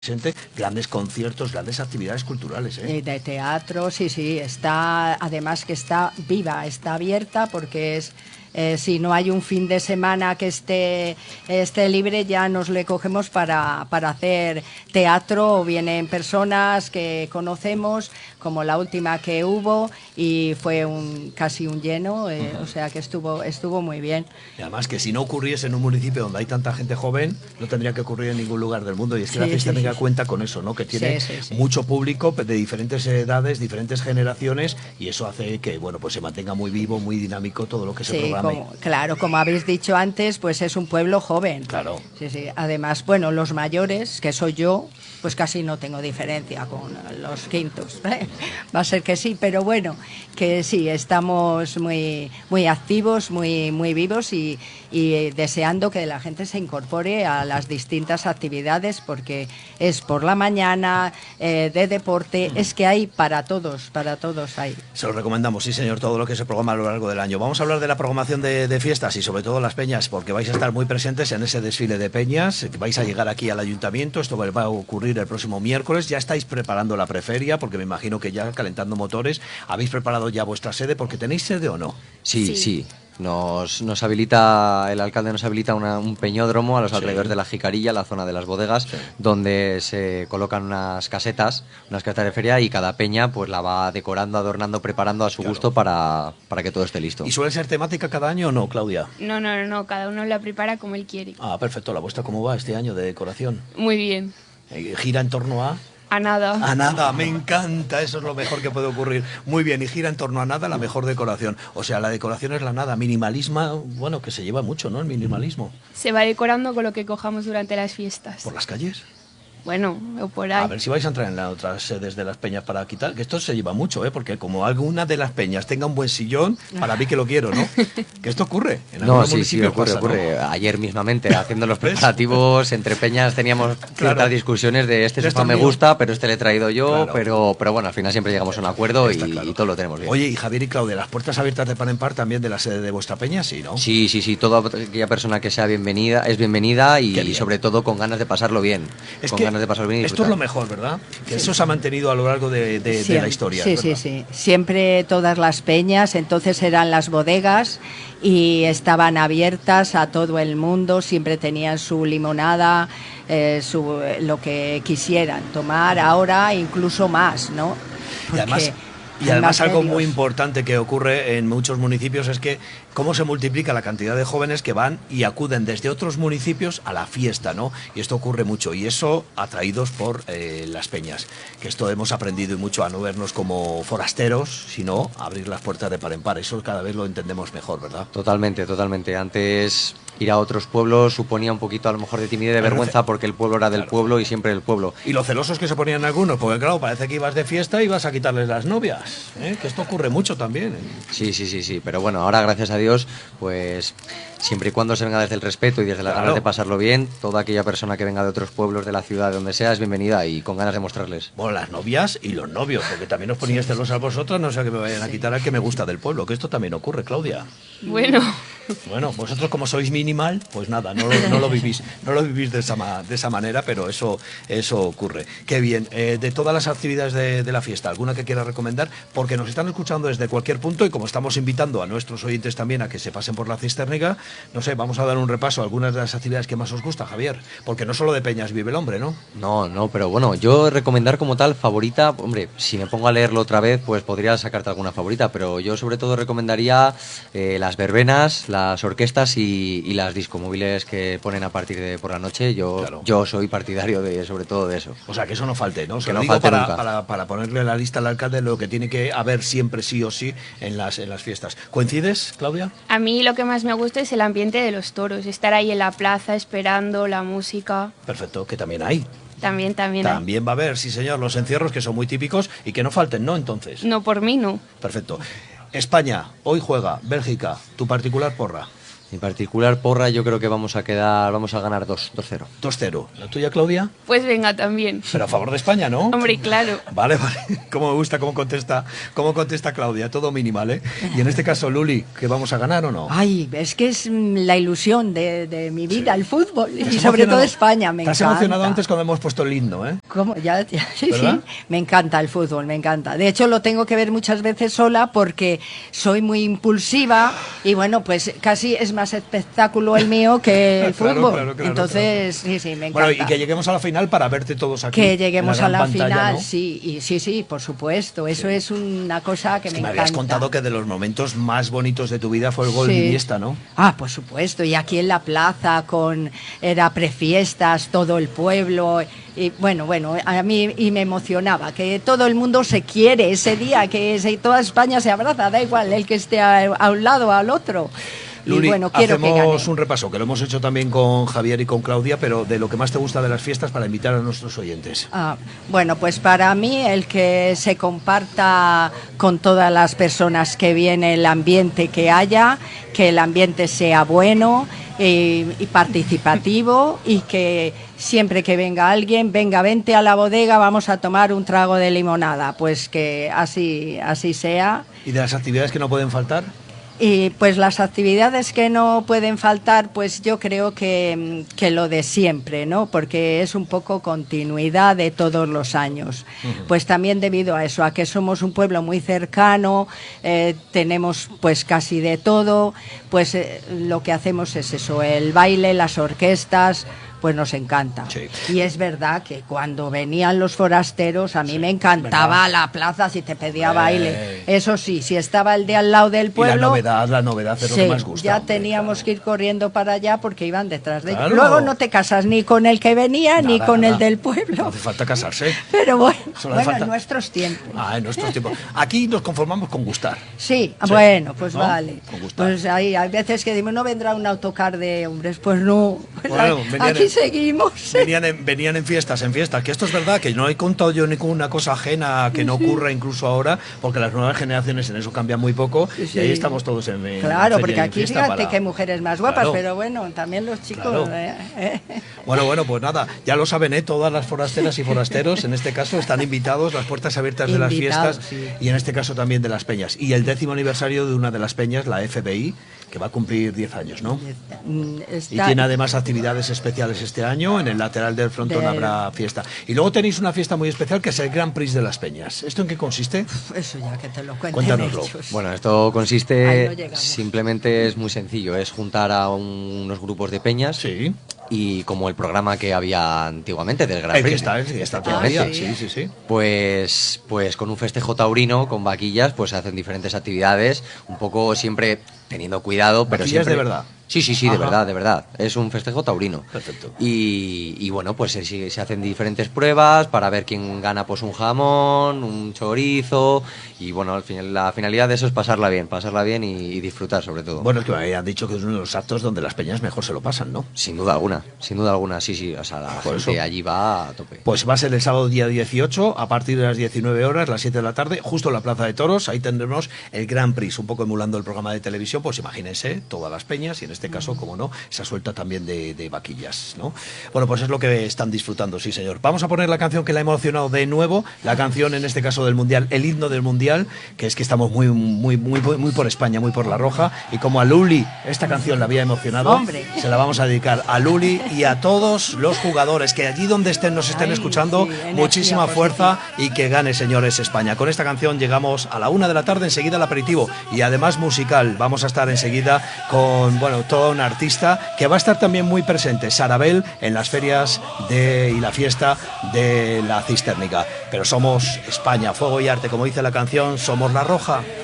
presente grandes conciertos, grandes actividades culturales, ¿eh? De teatro, sí, está, además que está viva, está abierta porque es... si no hay un fin de semana que esté libre, ya nos le cogemos para hacer teatro, o vienen personas que conocemos, como la última que hubo, y fue casi un lleno, o sea que estuvo muy bien. Y además que si no ocurriese en un municipio donde hay tanta gente joven, no tendría que ocurrir en ningún lugar del mundo, y es que la fiesta tenga cuenta con eso, ¿no? Que tiene mucho público de diferentes edades, diferentes generaciones, y eso hace que, bueno, pues se mantenga muy vivo, muy dinámico todo lo que se programe. Claro, como habéis dicho antes, pues es un pueblo joven. Claro. Sí. Además, bueno, los mayores, que soy yo, pues casi no tengo diferencia con los quintos. Va a ser que sí, pero bueno, que sí, estamos muy activos, muy vivos y deseando que la gente se incorpore a las distintas actividades, porque es por la mañana, de deporte, es que hay para todos hay. Se lo recomendamos, sí señor, todo lo que se programa a lo largo del año. Vamos a hablar de la programación de fiestas y sobre todo las peñas, porque vais a estar muy presentes en ese desfile de peñas, vais a llegar aquí al ayuntamiento, esto va a ocurrir el próximo miércoles, ya estáis preparando la preferia, porque me imagino que ya calentando motores, ¿habéis preparado ya vuestra sede? Porque ¿tenéis sede o no? Sí. Nos habilita, el alcalde nos habilita un peñódromo a los alrededores de la Jicarilla, la zona de las bodegas, donde se colocan unas casetas de feria, y cada peña pues la va decorando, adornando, preparando a su gusto para que todo esté listo. ¿Y suele ser temática cada año o no, Claudia? No, cada uno la prepara como él quiere. Ah, perfecto. ¿La vuestra cómo va este año de decoración? Muy bien. ¿Gira en torno a...? A nada. A nada, me encanta, eso es lo mejor que puede ocurrir. Muy bien, y gira en torno a nada la mejor decoración. O sea, la decoración es la nada, minimalismo, bueno, que se lleva mucho, ¿no? El minimalismo. Se va decorando con lo que cojamos durante las fiestas. ¿Por las calles? Bueno, o por ahí. A ver si vais a entrar en las otras sedes de las peñas para quitar, que esto se lleva mucho, porque como alguna de las peñas tenga un buen sillón, para mí que lo quiero, ¿no? Que esto ocurre. Sí, ocurre. ¿No? Ayer mismamente, haciendo los preparativos entre peñas, teníamos ciertas discusiones de este sofá me gusta, pero este le he traído yo, pero bueno, al final siempre llegamos a un acuerdo y todo lo tenemos bien. Oye, y Javier y Claudia, ¿las puertas abiertas de par en par también de la sede de vuestra peña? Sí, ¿no? Sí, toda aquella persona que sea bienvenida es bienvenida y sobre todo con ganas de pasarlo bien. De pasar bien y esto es lo mejor, ¿verdad? Que eso se ha mantenido a lo largo de la historia. Sí. Siempre todas las peñas, entonces eran las bodegas y estaban abiertas a todo el mundo, siempre tenían su limonada, lo que quisieran tomar, ahora incluso más, ¿no? Porque y además algo muy importante que ocurre en muchos municipios es que cómo se multiplica la cantidad de jóvenes que van y acuden desde otros municipios a la fiesta, ¿no? Y esto ocurre mucho, y eso atraídos por las peñas, que esto hemos aprendido y mucho, a no vernos como forasteros, sino a abrir las puertas de par en par. Eso cada vez lo entendemos mejor, ¿verdad? Totalmente. Antes ir a otros pueblos suponía un poquito a lo mejor de timidez, de vergüenza, porque el pueblo era del pueblo y siempre del pueblo. Y los celosos que se ponían algunos, porque claro, parece que ibas de fiesta y vas a quitarles las novias, que esto ocurre mucho también. Sí, pero bueno, ahora gracias a Dios, pues siempre y cuando se venga desde el respeto y desde las ganas de pasarlo bien, toda aquella persona que venga de otros pueblos, de la ciudad, de donde sea, es bienvenida y con ganas de mostrarles. Bueno, las novias y los novios, porque también os poníais celosos a vosotras, no sea que me vayan a quitar al que me gusta del pueblo, que esto también ocurre, Claudia. Bueno, vosotros como sois minimal, pues nada, no lo vivís de esa manera, pero eso ocurre. Qué bien. De todas las actividades de la fiesta, ¿alguna que quiera recomendar? Porque nos están escuchando desde cualquier punto, y como estamos invitando a nuestros oyentes también a que se pasen por la Cisterniga, no sé, vamos a dar un repaso a algunas de las actividades que más os gusta, Javier, porque no solo de peñas vive el hombre, ¿no? No, pero bueno, yo recomendar como tal favorita, hombre, si me pongo a leerlo otra vez, pues podría sacarte alguna favorita, pero yo sobre todo recomendaría las verbenas, las orquestas y las discomóviles que ponen a partir de por la noche. Yo soy partidario sobre todo de eso. O sea, que eso no falte, ¿no? Que no falte para ponerle la lista al alcalde lo que tiene que haber siempre sí o sí en las fiestas. ¿Coincides, Claudia? A mí lo que más me gusta es el ambiente de los toros, estar ahí en la plaza esperando la música. Perfecto, que también hay. También va a haber, sí señor, los encierros que son muy típicos y que no falten, ¿no? Entonces. No, por mí no. Perfecto. España, hoy juega Bélgica, tu particular porra. Mi particular porra, yo creo que vamos a ganar 2-0. 2-0. ¿La tuya, Claudia? Pues venga, también. Pero a favor de España, ¿no? Hombre, claro. Vale. Cómo me gusta cómo contesta Claudia, todo minimal, ¿eh? Y en este caso, Luli, ¿que vamos a ganar o no? Ay, es que es la ilusión de mi vida, el fútbol, y sobre todo España, me encanta. Te has emocionado antes cuando hemos puesto el himno, ¿eh? ¿Cómo? Sí, me encanta el fútbol, me encanta. De hecho, lo tengo que ver muchas veces sola porque soy muy impulsiva y bueno, pues casi es más espectáculo el mío que el fútbol. Claro, entonces, sí, me encanta. Bueno, y que lleguemos a la final para verte todos aquí. Que lleguemos a la pantalla, final, ¿no? sí, por supuesto. Eso es una cosa que me encanta. Me habías contado que de los momentos más bonitos de tu vida fue el gol de Iniesta, ¿no? Ah, por supuesto. Y aquí en la plaza, era prefiestas, todo el pueblo. Y bueno, a mí y me emocionaba que todo el mundo se quiere ese día, que toda España se abraza, da igual el que esté a un lado o al otro. Luli, y bueno, quiero hacemos un repaso, que lo hemos hecho también con Javier y con Claudia, pero de lo que más te gusta de las fiestas para invitar a nuestros oyentes. Bueno, pues para mí el que se comparta con todas las personas que viene, el ambiente que haya, que el ambiente sea bueno y participativo, y que siempre que venga alguien, vente a la bodega, vamos a tomar un trago de limonada, pues que así sea. ¿Y de las actividades que no pueden faltar? Y pues las actividades que no pueden faltar, pues yo creo que lo de siempre, ¿no? Porque es un poco continuidad de todos los años. Pues también debido a eso, a que somos un pueblo muy cercano, tenemos pues casi de todo, pues lo que hacemos es eso, el baile, las orquestas, pues nos encanta. Sí. Y es verdad que cuando venían los forasteros, a mí me encantaba la plaza si te pedía baile. Eso sí, si estaba el de al lado del pueblo... Y la novedad es lo que más gusta. Ya teníamos que ir corriendo para allá porque iban detrás de ellos. Luego no te casas ni con el que venía ni con el del pueblo. No hace falta casarse. Pero bueno, en nuestros tiempos. En nuestros tiempos. Aquí nos conformamos con gustar. Sí, bueno, pues ¿no? Vale. Con gustar. Pues hay veces que decimos, no vendrá un autocar de hombres, pues no. Bueno, aquí seguimos. Venían en fiestas, que esto es verdad, que no he contado yo ninguna cosa ajena que no ocurra incluso ahora, porque las nuevas generaciones en eso cambian muy poco, y ahí estamos todos en claro, porque aquí fíjate que hay mujeres más guapas, pero bueno, también los chicos... Bueno, pues nada, ya lo saben, todas las forasteras y forasteros, en este caso, están invitados, las puertas abiertas de las fiestas, y en este caso también de las peñas. Y el 10º aniversario de una de las peñas, la FBI, que va a cumplir 10 años, ¿no? Y tiene además actividades especiales este año. En el lateral del frontón habrá fiesta. Y luego tenéis una fiesta muy especial que es el Grand Prix de las Peñas. ¿Esto en qué consiste? Eso ya que te lo cuenten. Cuéntanoslo. Bueno, esto consiste, simplemente es muy sencillo, es juntar a unos grupos de peñas. Sí. Y como el programa que había antiguamente del Grand Prix. El que está todavía. Sí. Pues con un festejo taurino, con vaquillas, pues se hacen diferentes actividades, un poco siempre teniendo cuidado, pero siempre... de verdad? Sí, de verdad. Es un festejo taurino. Perfecto. Y bueno, pues se hacen diferentes pruebas para ver quién gana pues un jamón, un chorizo, y bueno, al final la finalidad de eso es pasarla bien y disfrutar sobre todo. Bueno, es que me han dicho que es uno de los actos donde las peñas mejor se lo pasan, ¿no? Sin duda alguna, sí, o sea, la gente allí va a tope. Pues va a ser el sábado día 18, a partir de las 19 horas, las 7 de la tarde, justo en la Plaza de Toros, ahí tendremos el Grand Prix, un poco emulando el programa de televisión, pues imagínense, todas las peñas, y en este caso, como no, esa suelta también de vaquillas, ¿no? Bueno, pues es lo que están disfrutando, sí señor. Vamos a poner la canción que la ha emocionado de nuevo, la canción en este caso del Mundial, el himno del Mundial, que es que estamos muy por España, muy por la roja, y como a Luli esta canción la había emocionado, ¡hombre! Se la vamos a dedicar a Luli y a todos los jugadores, que allí donde nos estén escuchando, muchísima fuerza y que gane, señores, España. Con esta canción llegamos a la 1 de la tarde, enseguida el aperitivo, y además musical. Vamos a estar enseguida con, toda una artista que va a estar también muy presente, Sarabel, en las ferias y la fiesta de la Cisternica. Pero somos España, fuego y arte, como dice la canción, somos la roja.